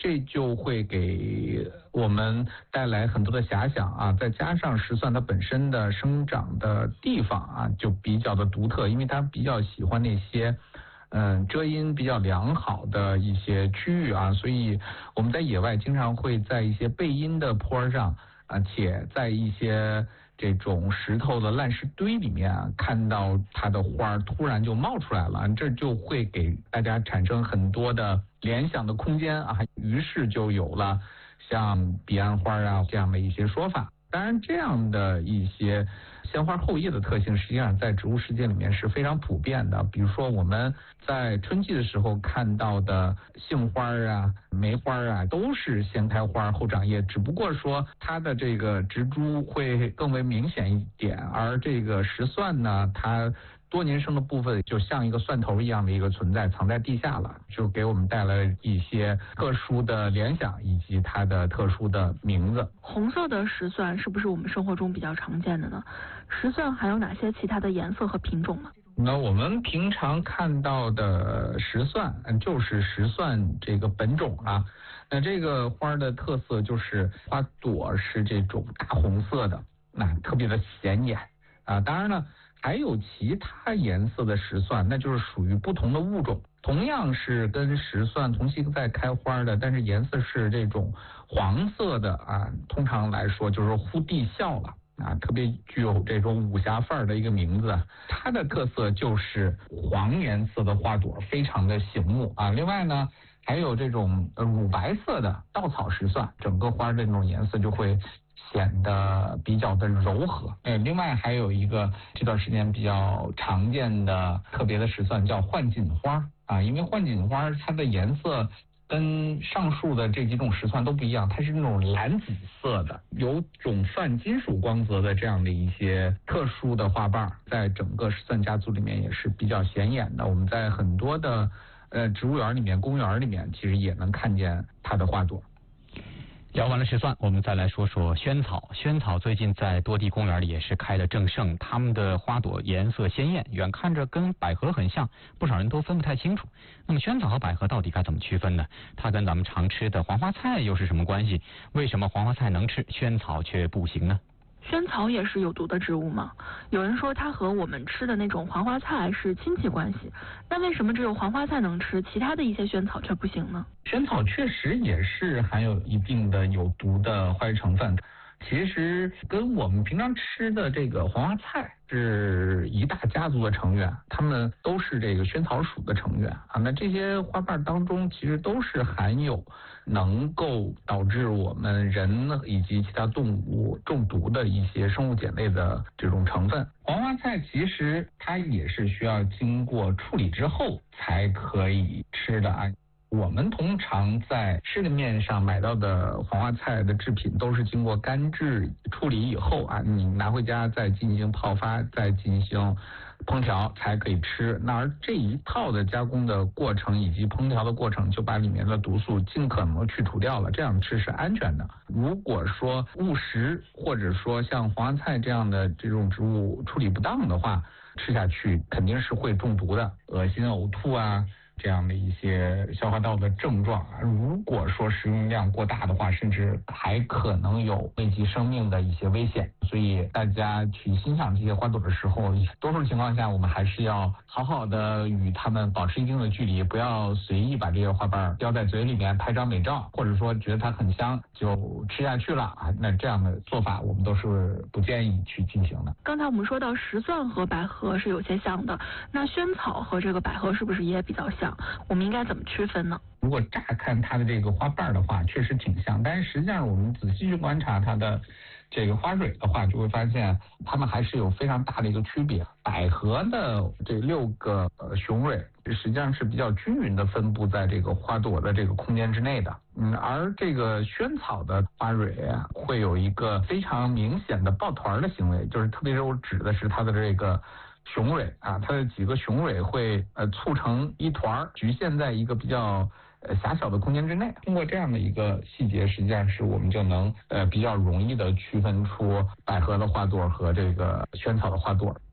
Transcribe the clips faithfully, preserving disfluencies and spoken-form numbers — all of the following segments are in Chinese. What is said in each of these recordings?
这就会给我们带来很多的遐想啊。再加上石蒜它本身的生长的地方啊，就比较的独特，因为它比较喜欢那些嗯遮阴比较良好的一些区域啊，所以我们在野外经常会在一些背阴的坡上啊，且在一些这种石头的烂石堆里面啊，看到它的花突然就冒出来了，这就会给大家产生很多的联想的空间啊，于是就有了像彼岸花啊这样的一些说法。当然，这样的一些鲜花后叶的特性，实际上在植物世界里面是非常普遍的。比如说我们在春季的时候看到的杏花啊、梅花啊，都是先开花后长叶，只不过说它的这个植株会更为明显一点，而这个石蒜呢，它多年生的部分就像一个蒜头一样的一个存在，藏在地下了，就给我们带来一些特殊的联想以及它的特殊的名字。 红色的石蒜是不是我们生活中比较常见的呢？石蒜还有哪些其他的颜色和品种吗？ 那我们平常看到的石蒜就是石蒜这个本种啊。那这个花的特色就是花朵是这种大红色的，那特别的显眼啊。当然呢，还有其他颜色的石蒜，那就是属于不同的物种，同样是跟石蒜同期在开花的，但是颜色是这种黄色的啊。通常来说就是呼地笑了啊，特别具有这种武侠范儿的一个名字。它的特色就是黄颜色的花朵，非常的醒目啊。另外呢，还有这种乳白色的稻草石蒜，整个花的这种颜色就会显得比较的柔和。哎，另外还有一个这段时间比较常见的特别的石蒜叫幻锦花啊，因为幻锦花它的颜色跟上述的这几种石蒜都不一样，它是那种蓝紫色的，有种泛金属光泽的这样的一些特殊的花瓣，在整个石蒜家族里面也是比较显眼的。我们在很多的呃植物园里面、公园里面，其实也能看见它的花朵。 聊完了石蒜，我们再来说说萱草。萱草最近在多地公园里也是开得正盛，它们的花朵颜色鲜艳，远看着跟百合很像，不少人都分不太清楚。那么萱草和百合到底该怎么区分呢？它跟咱们常吃的黄花菜又是什么关系？为什么黄花菜能吃，萱草却不行呢？ 萱草也是有毒的植物吗？有人说它和我们吃的那种黄花菜是亲戚关系，那为什么只有黄花菜能吃，其他的一些萱草却不行呢？ 萱草确实也是含有一定的有毒的化学成分，其实跟我们平常吃的这个黄花菜是一大家族的成员，它们都是这个萱草属的成员啊。那这些花瓣当中其实都是含有能够导致我们人以及其他动物中毒的一些生物碱类的这种成分。黄花菜其实它也是需要经过处理之后才可以吃的啊。我们通常在市面上买到的黄花菜的制品都是经过干制处理以后啊，你拿回家再进行泡发，再进行烹调才可以吃。那而这一套的加工的过程以及烹调的过程，就把里面的毒素尽可能去除掉了，这样吃是安全的。如果说误食或者说像黄花菜这样的这种植物处理不当的话，吃下去肯定是会中毒的，恶心呕吐啊这样的一些消化道的症状啊，如果说食用量过大的话，甚至还可能有危及生命的一些危险。所以大家去欣赏这些花朵的时候，多数情况下我们还是要好好的与它们保持一定的距离，不要随意把这些花瓣叼在嘴里面拍张美照，或者说觉得它很香就吃下去了啊。那这样的做法我们都是不建议去进行的。 刚才我们说到石蒜和百合是有些像的，那萱草和这个百合是不是也比较像？我们应该怎么区分呢？ 如果乍看它的这个花瓣的话，确实挺像，但是实际上我们仔细去观察它的这个花蕊的话，就会发现它们还是有非常大的一个区别。百合的这六个呃雄蕊实际上是比较均匀的分布在这个花朵的这个空间之内的，嗯，而这个萱草的花蕊啊，会有一个非常明显的抱团的行为，就是特别是我指的是它的这个雄蕊啊，它的几个雄蕊会呃促成一团，局限在一个比较呃狭小的空间之内。通过这样的一个细节，实际上是我们就能呃比较容易的区分出百合的花朵和这个萱草的花朵。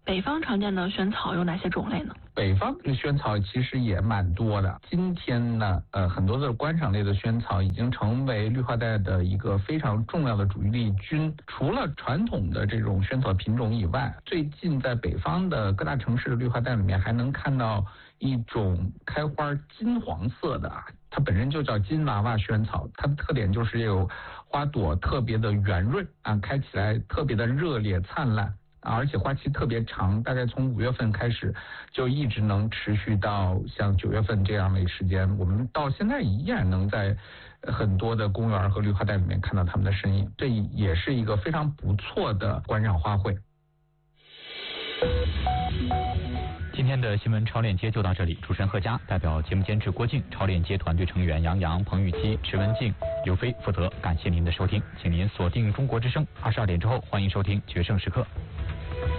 北方常见的萱草有哪些种类呢？ 北方的萱草其实也蛮多的。今天呢，呃，很多的观赏类的萱草已经成为绿化带的一个非常重要的主力军。除了传统的这种萱草品种以外，最近在北方的各大城市的绿化带里面还能看到一种开花金黄色的，它本身就叫金娃娃萱草，它的特点就是有花朵特别的圆润啊，开起来特别的热烈灿烂。而且花期特别长，大概从五月份开始，就一直能持续到像九月份这样的时间。我们到现在依然能在很多的公园和绿化带里面看到它们的身影，这也是一个非常不错的观赏花卉。 今天的新闻超链接就到这里，主持人贺佳，代表节目监制郭靖，超链接团队成员杨洋、彭雨琪、池文静、刘飞负责。感谢您的收听，请您锁定中国之声，二十二点之后欢迎收听决胜时刻。